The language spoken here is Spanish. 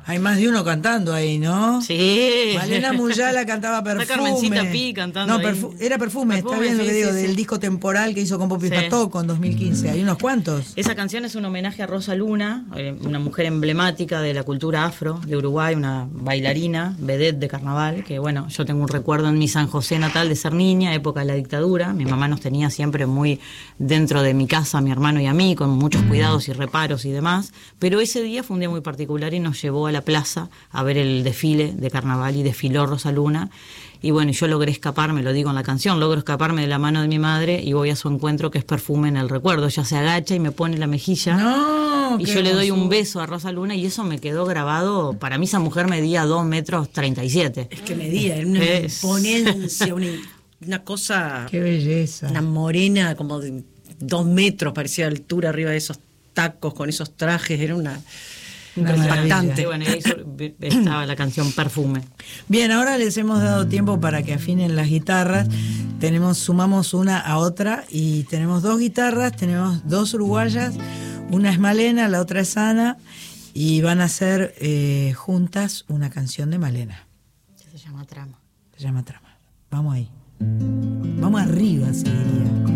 Hay más de uno cantando ahí, ¿no? Sí. Malena Muyala cantaba Perfume. Está Carmencita Pi cantando No, era Perfume, está bien lo que digo, del disco temporal que hizo con Popi Patoco en 2015. Hay unos cuantos. Esa canción es un homenaje a Rosa Luna, una mujer emblemática de la cultura afro de Uruguay, una bailarina, vedette de carnaval, que bueno, yo tengo un recuerdo en mi San José natal de ser niña, época de la dictadura. Mi mamá nos tenía siempre muy dentro de mi casa, a mi hermano y a mí, con muchos cuidados y reparos y demás. Pero ese día fue un día muy particular y nos llevó a la plaza a ver el desfile de carnaval y desfiló Rosa Luna. Y bueno, yo logré escaparme, lo digo en la canción, logro escaparme de la mano de mi madre y voy a su encuentro, que es Perfume en el recuerdo. Ella se agacha y me pone la mejilla. No, y yo le doy un beso a Rosa Luna y eso me quedó grabado. Para mí esa mujer medía 2,37 metros. Es que medía, era una imponencia, una cosa... Qué belleza. Una morena como de 2 metros, parecía de altura arriba de esos tacos, con esos trajes, era una impactante. Y bueno, ahí estaba la canción Perfume. Bien, ahora les hemos dado tiempo para que afinen las guitarras. Sumamos una a otra y tenemos 2 guitarras, tenemos 2 uruguayas, una es Malena, la otra es Ana, y van a hacer juntas una canción de Malena. Se llama Trama. Se llama Trama. Vamos ahí. Vamos arriba, se diría.